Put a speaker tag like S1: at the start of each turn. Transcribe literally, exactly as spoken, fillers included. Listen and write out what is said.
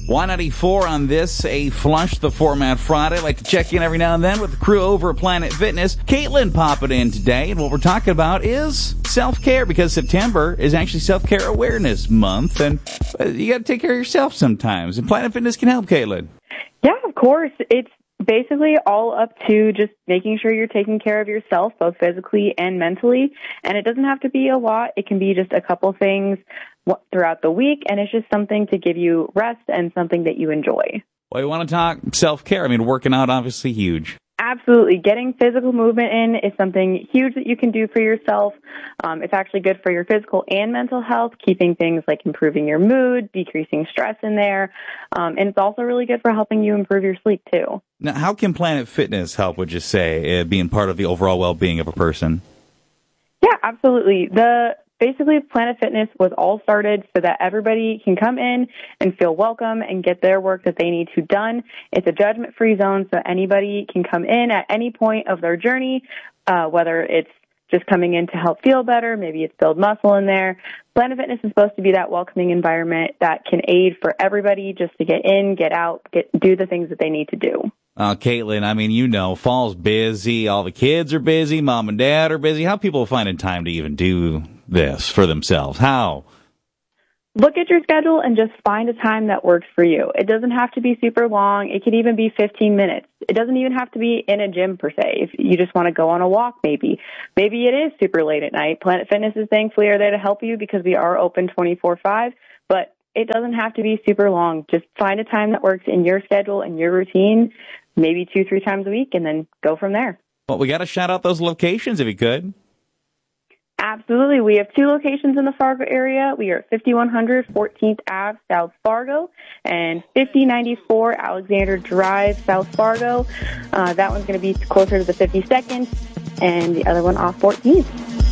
S1: Y ninety-four on this, a Flush the Format Friday. Like to check in every now and then with the crew over at Planet Fitness. Caitlin popping in today, and what we're talking about is self-care, because September is actually Self-Care Awareness Month, and uh, you got to take care of yourself sometimes, and Planet Fitness can help, Caitlin.
S2: Yeah, of course. It's basically all up to just making sure you're taking care of yourself, both physically and mentally, and it doesn't have to be a lot. It can be just a couple things throughout the week, and it's just something to give you rest and something that you enjoy.
S1: Well, you want to talk self-care. I mean, working out, obviously huge.
S2: Absolutely. Getting physical movement in is something huge that you can do for yourself. Um, it's actually good for your physical and mental health, keeping things like improving your mood, decreasing stress in there, um, and it's also really good for helping you improve your sleep, too.
S1: Now, how can Planet Fitness help, would you say, uh, being part of the overall well-being of a person?
S2: Yeah, absolutely. The Basically, Planet Fitness was all started so that everybody can come in and feel welcome and get their work that they need to done. It's a judgment-free zone, so anybody can come in at any point of their journey, uh, whether it's just coming in to help feel better, maybe it's build muscle in there. Planet Fitness is supposed to be that welcoming environment that can aid for everybody just to get in, get out, get do the things that they need to do.
S1: Uh, Caitlin, I mean, you know, fall's busy, all the kids are busy, mom and dad are busy. How are people finding time to even do this for themselves? How?
S2: Look at your schedule and just find a time that works for you. It doesn't have to be super long. It could even be fifteen minutes. It doesn't even have to be in a gym per se. If you just want to go on a walk, maybe. Maybe it is super late at night. Planet Fitness is thankfully are there to help you because we are open twenty-four five, but it doesn't have to be super long. Just find a time that works in your schedule and your routine, maybe two, three times a week, and then go from there.
S1: Well, we got to shout out those locations if you could.
S2: Absolutely. We have two locations in the Fargo area. We are at fifty-one hundred fourteenth Avenue, South Fargo, and fifty ninety-four Alexander Drive, South Fargo. Uh, that one's going to be closer to the fifty-second, and the other one off fourteenth.